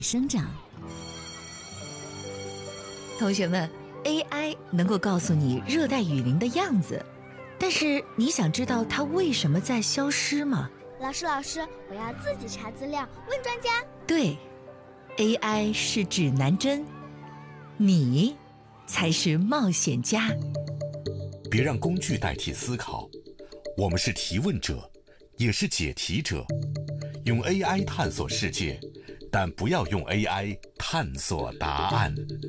生长。同学们 ，AI 能够告诉你热带雨林的样子，但是你想知道它为什么在消失吗？ 老师，我要自己查资料，问专家。 对 ，AI 是指南针，你才是冒险家。 别让工具代替思考，我们是提问者，也是解题者。用 AI 探索世界，但不要用 AI 探索答案。